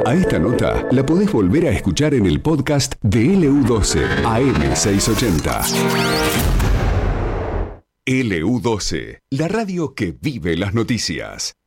A esta nota la podés volver a escuchar en el podcast de LU12 AM680. LU12, la radio que vive las noticias.